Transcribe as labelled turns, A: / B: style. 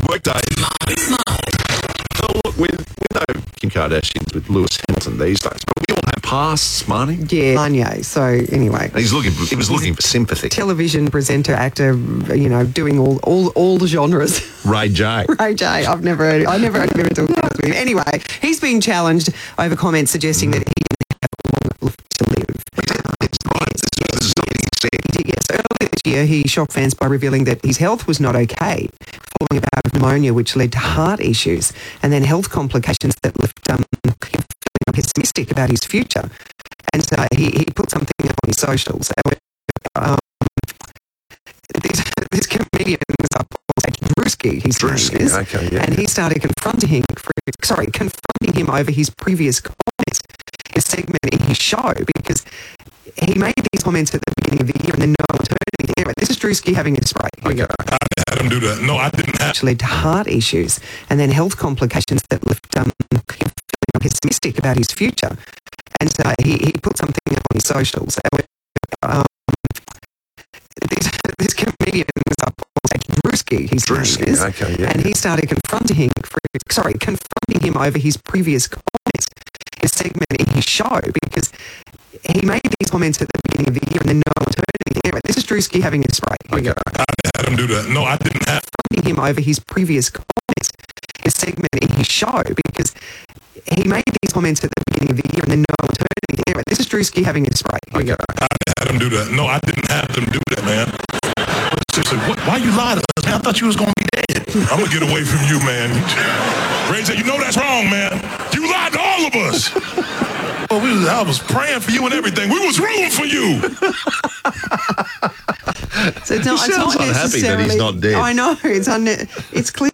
A: Workday. Oh, look, we know Kim Kardashian's with Lewis Hamilton these days, but we all have pasts, Marnie.
B: Yeah, Kanye. So anyway,
A: He was looking for sympathy.
B: television presenter, actor, doing all the genres.
A: Ray J.
B: Ray J. I never heard of him. Anyway, he's being challenged over comments suggesting that he didn't have long to live.
A: This is something he said.
B: Yes, earlier this year, he shocked fans by revealing that his health was not okay following a bout of pneumonia, which led to heart issues and then health complications that left him feeling pessimistic about his future. And so he put something up on his socials. This comedian was up on Drewski, his name is,
A: okay, yeah.
B: and he started confronting him over his previous comments, his segment in his show, because he made these comments at the beginning of the year and then no one heard anything. Anyway, this is Drewski having a spray.
A: Okay.
C: I had him do that. No, I didn't have.
B: Which led to heart issues and then health complications that left him feeling pessimistic about his future. And so he put something up on his socials. This comedian was up on Drewski, his name is,
A: okay, yeah.
B: and he started confronting him over his previous comments, his segment in his show, because he made these comments at the beginning of the year and then no one heard anything. Anyway, this is Drewski having a spray.
A: Okay.
C: I had him do that. No, I didn't have.
B: Him over his previous comments, his segment in his show, because he made these comments at the beginning of the year and then no one heard anything. Anyway, this is Drewski having a spray.
A: Okay.
C: I had him do that. No, I didn't have him do that, man. Seriously, why you lied to us, man? I thought you was going to be dead. I'm going to get away from you, man. Ray said, that's wrong, man. You lied to all of us. Well, I was praying for you and everything. We was rooting for you.
B: So it's not,
A: He sounds unhappy that he's not dead.
B: I know. It's clear